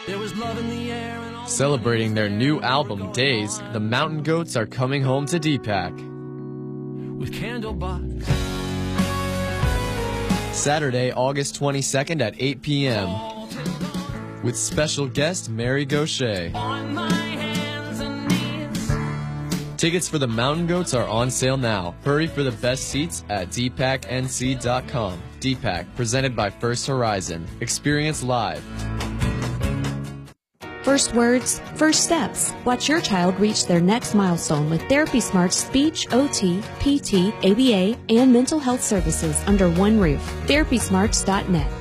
Celebrating their new album, Days, the Mountain Goats are coming home to Deepak. With Candlebox. Saturday, August 22nd at 8 p.m. with special guest Mary Gaucher. Tickets for the Mountain Goats are on sale now. Hurry for the best seats at dpacnc.com. Deepak, presented by First Horizon. Experience live. First words, first steps. Watch your child reach their next milestone with Therapy Smart's speech, OT, PT, ABA, and mental health services under one roof. TherapySmarts.net.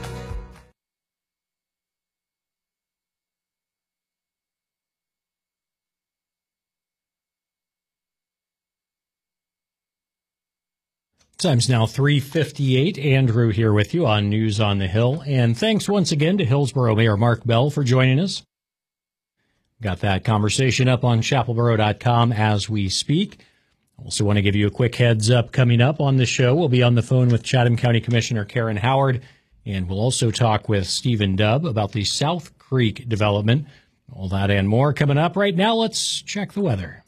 Time's now 3:58. Andrew here with you on News on the Hill. And thanks once again to Hillsborough Mayor Mark Bell for joining us. Got that conversation up on chapelboro.com as we speak. Also want to give you a quick heads up coming up on the show. We'll be on the phone with Chatham County Commissioner Karen Howard, and we'll also talk with Stephen Dubb about the South Creek development. All that and more coming up. Right now, let's check the weather.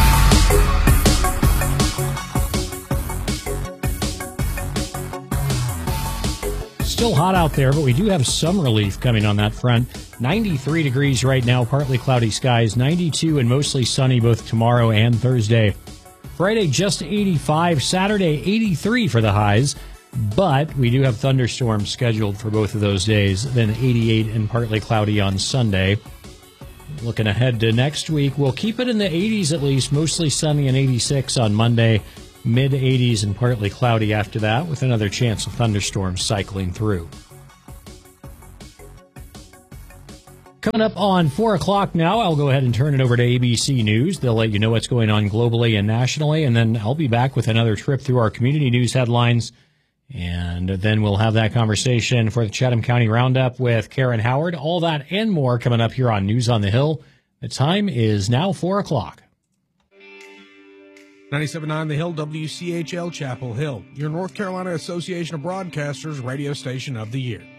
Still hot out there, but we do have some relief coming on that front. 93 degrees right now, partly cloudy skies, 92 and mostly sunny both tomorrow and Thursday. Friday, just 85, Saturday, 83 for the highs, but we do have thunderstorms scheduled for both of those days, then 88 and partly cloudy on Sunday. Looking ahead to next week, we'll keep it in the 80s at least, mostly sunny and 86 on Monday. Mid-80s and partly cloudy after that, with another chance of thunderstorms cycling through. Coming up on 4 o'clock now, I'll go ahead and turn it over to ABC News. They'll let you know what's going on globally and nationally, and then I'll be back with another trip through our community news headlines. And then we'll have that conversation for the Chatham County Roundup with Karen Howard. All that and more coming up here on News on the Hill. The time is now 4 o'clock. 97.9 The Hill, WCHL Chapel Hill, your North Carolina Association of Broadcasters radio station of the year.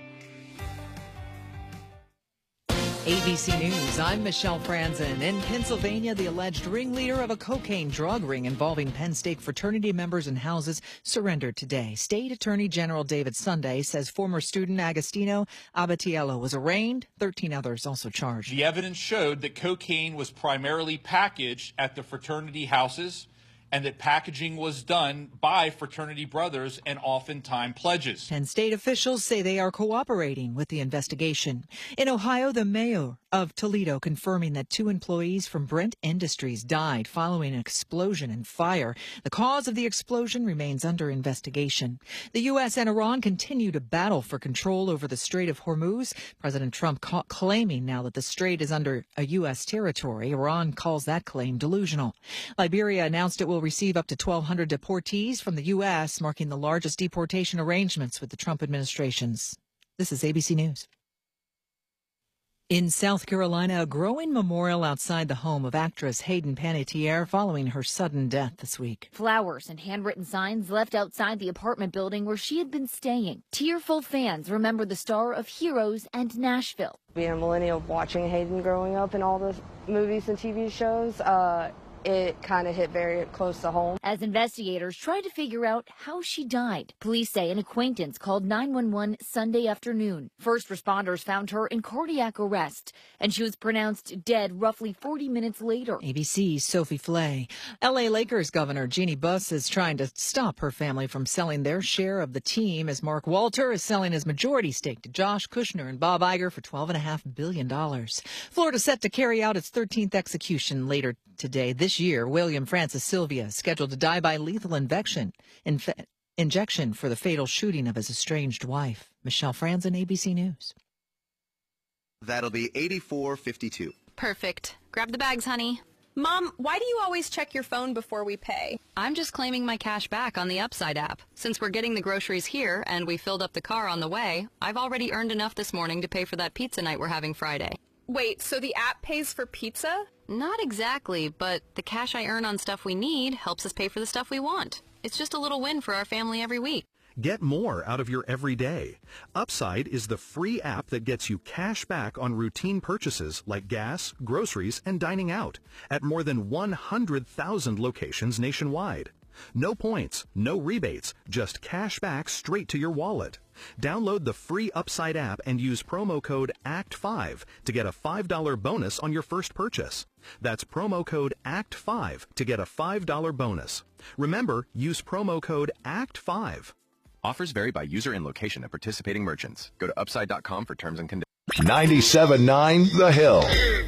ABC News, I'm Michelle Franzen. In Pennsylvania, the alleged ringleader of a cocaine drug ring involving Penn State fraternity members and houses surrendered today. State Attorney General David Sunday says former student Agostino Abatiello was arraigned. 13 others also charged. The evidence showed that cocaine was primarily packaged at the fraternity houses, and that packaging was done by fraternity brothers and oftentimes pledges. Penn State officials say they are cooperating with the investigation. In Ohio, the mayor of Toledo confirming that 2 employees from Brent Industries died following an explosion and fire. The cause of the explosion remains under investigation. The U.S. and Iran continue to battle for control over the Strait of Hormuz. President Trump claiming now that the strait is under a U.S. territory. Iran calls that claim delusional. Liberia announced it will receive up to 1,200 deportees from the U.S., marking the largest deportation arrangements with the Trump administrations. This is ABC News. In South Carolina, a growing memorial outside the home of actress Hayden Panettiere following her sudden death this week. Flowers and handwritten signs left outside the apartment building where she had been staying. Tearful fans remember the star of Heroes and Nashville. Being a millennial, watching Hayden growing up in all the movies and TV shows, it kind of hit very close to home. As investigators tried to figure out how she died, police say an acquaintance called 911 Sunday afternoon. First responders found her in cardiac arrest, and she was pronounced dead roughly 40 minutes later. ABC's Sophie Flay. L.A. Lakers Governor Jeannie Buss is trying to stop her family from selling their share of the team as Mark Walter is selling his majority stake to Josh Kushner and Bob Iger for $12.5 billion. Florida set to carry out its 13th execution later today. This year, William Francis Sylvia is scheduled to die by lethal injection for the fatal shooting of his estranged wife. Michelle Franzen, ABC News. That'll be 84.52. Perfect. Grab the bags, honey. Mom, why do you always check your phone before we pay? I'm just claiming my cash back on the Upside app. Since we're getting the groceries here and we filled up the car on the way, I've already earned enough this morning to pay for that pizza night we're having Friday. Wait, so the app pays for pizza? Not exactly, but the cash I earn on stuff we need helps us pay for the stuff we want. It's just a little win for our family every week. Get more out of your everyday. Upside is the free app that gets you cash back on routine purchases like gas, groceries, and dining out at more than 100,000 locations nationwide. No points, no rebates, just cash back straight to your wallet. Download the free Upside app and use promo code ACT5 to get a $5 bonus on your first purchase. That's promo code ACT5 to get a $5 bonus. Remember, use promo code ACT5. Offers vary by user and location at participating merchants. Go to upside.com for terms and conditions. 97.9 The Hill.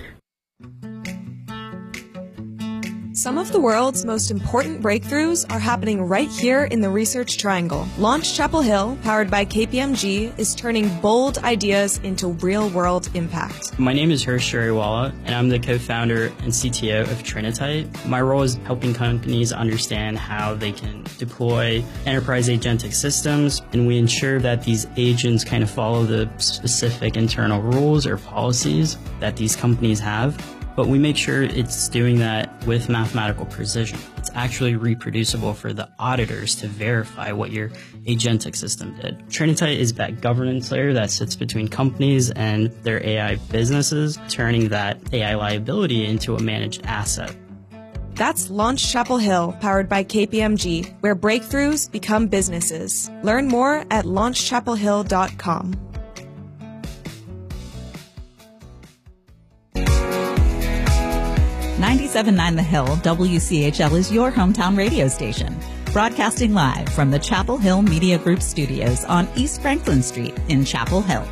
Some of the world's most important breakthroughs are happening right here in the Research Triangle. Launch Chapel Hill, powered by KPMG, is turning bold ideas into real-world impact. My name is Hirsh Shariwala, and I'm the co-founder and CTO of Trinitite. My role is helping companies understand how they can deploy enterprise agentic systems, and we ensure that these agents kind of follow the specific internal rules or policies that these companies have. But we make sure it's doing that with mathematical precision. It's actually reproducible for the auditors to verify what your agentic system did. Trinitite is that governance layer that sits between companies and their AI businesses, turning that AI liability into a managed asset. That's Launch Chapel Hill, powered by KPMG, where breakthroughs become businesses. Learn more at launchchapelhill.com. 97.9 The Hill, WCHL is your hometown radio station. Broadcasting live from the Chapel Hill Media Group studios on East Franklin Street in Chapel Hill.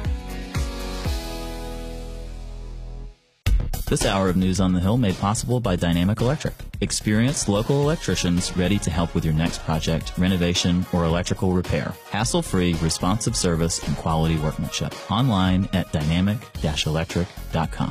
This hour of News on the Hill made possible by Dynamic Electric. Experienced local electricians ready to help with your next project, renovation, or electrical repair. Hassle-free, responsive service, and quality workmanship. Online at dynamic-electric.com.